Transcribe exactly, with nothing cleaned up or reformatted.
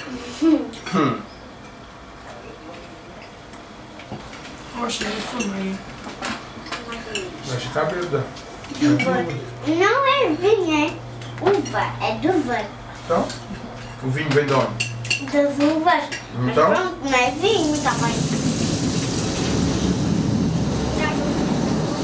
Hum. Oxe, eu fumei. Mas tá bêbada. Uva. Não é vinho, é uva. É de uva. Então, o vinho vem de onde? Das uvas. Mas Então? pronto, não é vinho também.